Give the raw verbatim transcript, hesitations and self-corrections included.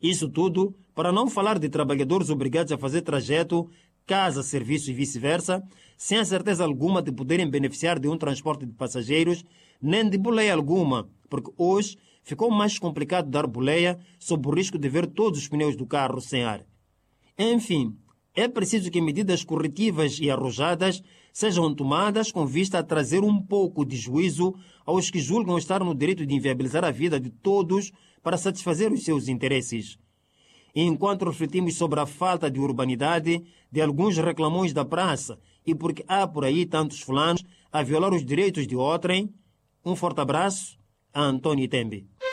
Isso tudo para não falar de trabalhadores obrigados a fazer trajeto, casa, serviço e vice-versa, sem a certeza alguma de poderem beneficiar de um transporte de passageiros, nem de boleia alguma, porque hoje ficou mais complicado dar boleia sob o risco de ver todos os pneus do carro sem ar. Enfim, é preciso que medidas corretivas e arrojadas sejam tomadas com vista a trazer um pouco de juízo aos que julgam estar no direito de inviabilizar a vida de todos para satisfazer os seus interesses. E enquanto refletimos sobre a falta de urbanidade de alguns reclamões da praça e porque há por aí tantos fulanos a violar os direitos de outrem, um forte abraço a Antônio Tembe.